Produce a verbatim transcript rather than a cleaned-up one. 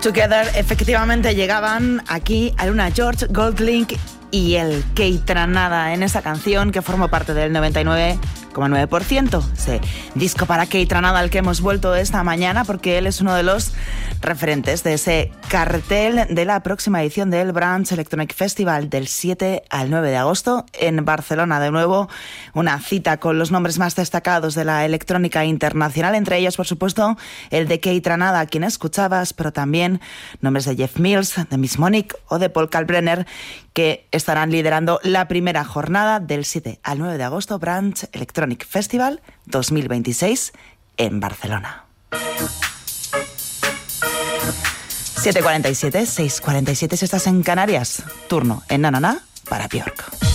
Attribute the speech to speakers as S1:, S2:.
S1: Together efectivamente llegaban aquí a Luna George, Goldlink y el Kaytranada en esa canción que formó parte del noventa y nueve coma nueve por ciento. Ese disco para Kaytranada al que hemos vuelto esta mañana porque él es uno de los referentes de ese cartel de la próxima edición del Branch Electronic Festival del siete al nueve de agosto en Barcelona. De nuevo, una cita con los nombres más destacados de la electrónica internacional, entre ellos, por supuesto, el de Kaytranada, a quien escuchabas, pero también nombres de Jeff Mills, de Miss Monique o de Paul Kalkbrenner, que estarán liderando la primera jornada del siete al nueve de agosto, Branch Electronic Festival dos mil veintiséis en Barcelona. siete cuarenta y siete, seis cuarenta y siete si estás en Canarias. Turno en Na Na Na para Björk.